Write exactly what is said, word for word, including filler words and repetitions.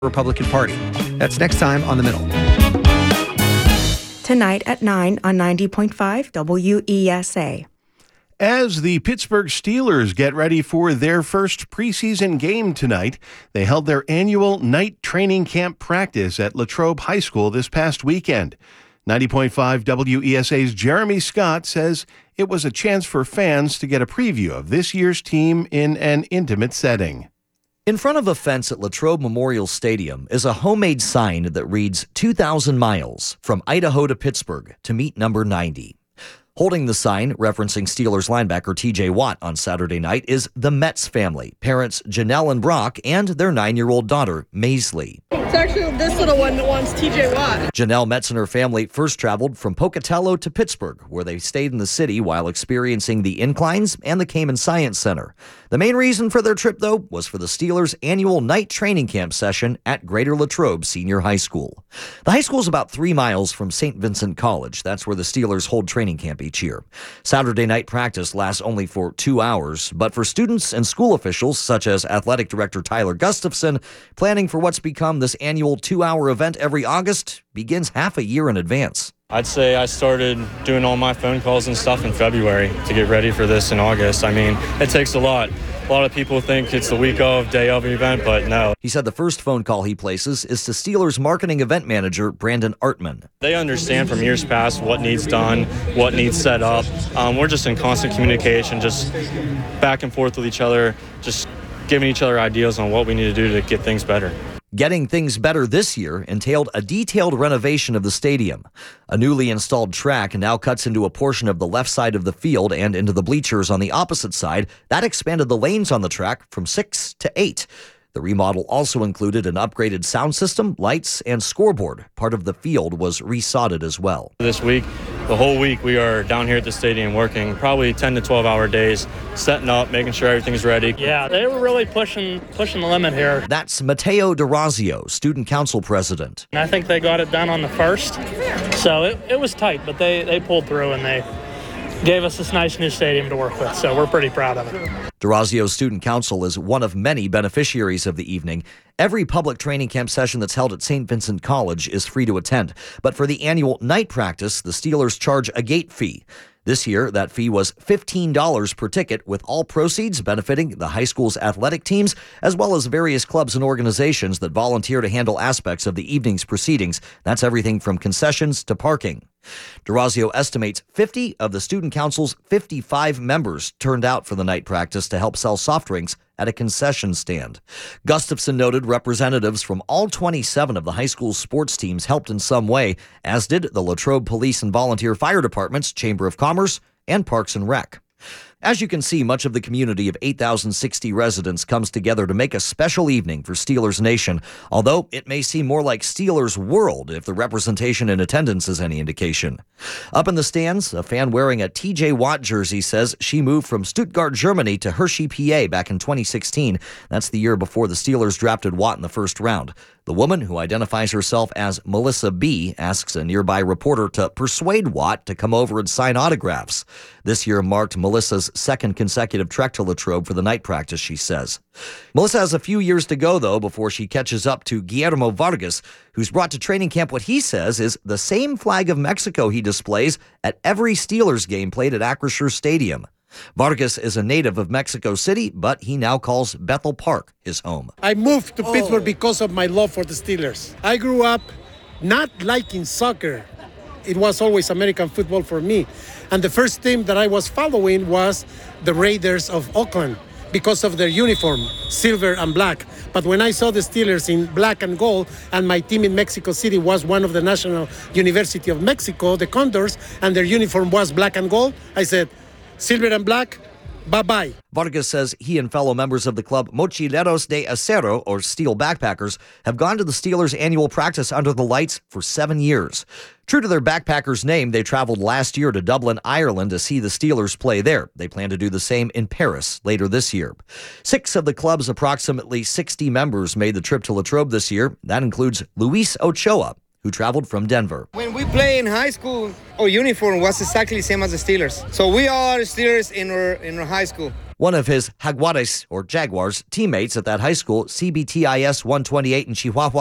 Republican Party. That's next time on The Middle. Tonight at nine on ninety point five W E S A. As the Pittsburgh Steelers get ready for their first preseason game tonight, they held their annual night training camp practice at Latrobe High School this past weekend. ninety point five W E S A's Jeremy Scott says it was a chance for fans to get a preview of this year's team in an intimate setting. In front of a fence at Latrobe Memorial Stadium is a homemade sign that reads two thousand miles from Idaho to Pittsburgh to meet number ninety. Holding the sign, referencing Steelers linebacker T J Watt on Saturday night, is the Metz family, parents Janelle and Brock, and their nine-year-old daughter, Maisley. It's actually this little one that wants T J Watt. Janelle Metz and her family first traveled from Pocatello to Pittsburgh, where they stayed in the city while experiencing the inclines and the Kamen Science Center. The main reason for their trip, though, was for the Steelers' annual night training camp session at Greater Latrobe Senior High School. The high school is about three miles from Saint Vincent College. That's where the Steelers hold training camp each year. Saturday night practice lasts only for two hours, but for students and school officials, such as Athletic Director Tyler Gustafson, planning for what's become this annual two-hour event every August begins half a year in advance. I'd say I started doing all my phone calls and stuff in February to get ready for this in August. I mean, it takes a lot. A lot of people think it's the week of, day of an event, but no. He said the first phone call he places is to Steelers marketing event manager Brandon Artman. They understand from years past what needs done, what needs set up. Um, we're just in constant communication, just back and forth with each other, just giving each other ideas on what we need to do to get things better. Getting things better this year entailed a detailed renovation of the stadium. A newly installed track now cuts into a portion of the left side of the field and into the bleachers on the opposite side. That expanded the lanes on the track from six to eight. The remodel also included an upgraded sound system, lights, and scoreboard. Part of the field was resodded as well. This week, the whole week, we are down here at the stadium working probably ten to twelve hour days, setting up, making sure everything's ready. Yeah, they were really pushing pushing the limit here. That's Mateo DeRazio, student council president. And I think they got it done on the first, so it, it was tight, but they, they pulled through and they gave us this nice new stadium to work with, so we're pretty proud of it. DeRazio's student council is one of many beneficiaries of the evening. Every public training camp session that's held at Saint Vincent College is free to attend, but for the annual night practice, the Steelers charge a gate fee. This year, that fee was fifteen dollars per ticket, with all proceeds benefiting the high school's athletic teams, as well as various clubs and organizations that volunteer to handle aspects of the evening's proceedings. That's everything from concessions to parking. DeRazio estimates fifty of the student council's fifty-five members turned out for the night practice to help sell soft drinks at a concession stand. Gustafson noted representatives from all twenty-seven of the high school's sports teams helped in some way, as did the Latrobe Police and Volunteer Fire Departments, Chamber of Commerce, and Parks and Rec. As you can see, much of the community of eight thousand sixty residents comes together to make a special evening for Steelers Nation, although it may seem more like Steelers World if the representation in attendance is any indication. Up in the stands, a fan wearing a T J Watt jersey says she moved from Stuttgart, Germany to Hershey, P A back in twenty sixteen. That's the year before the Steelers drafted Watt in the first round. The woman, who identifies herself as Melissa B., asks a nearby reporter to persuade Watt to come over and sign autographs. This year marked Melissa's second consecutive trek to Latrobe for the night practice, she says. Melissa has a few years to go, though, before she catches up to Guillermo Vargas, who's brought to training camp what he says is the same flag of Mexico he displays at every Steelers game played at Acrisure Stadium. Vargas is a native of Mexico City, but he now calls Bethel Park his home. I moved to Pittsburgh because of my love for the Steelers. I grew up not liking soccer. It was always American football for me. And the first team that I was following was the Raiders of Oakland because of their uniform, silver and black. But when I saw the Steelers in black and gold, and my team in Mexico City was one of the National University of Mexico, the Condors, and their uniform was black and gold, I said, silver and black, bye-bye. Vargas says he and fellow members of the club Mochileros de Acero, or Steel Backpackers, have gone to the Steelers' annual practice under the lights for seven years. True to their Backpackers name, they traveled last year to Dublin, Ireland to see the Steelers play there. They plan to do the same in Paris later this year. Six of the club's approximately sixty members made the trip to Latrobe this year. That includes Luis Ochoa, who traveled from Denver. When we play in high school, our uniform was exactly the same as the Steelers. So we are Steelers in our, in our high school. One of his Jaguares, or Jaguars, teammates at that high school, C B T I S one twenty-eight in Chihuahua,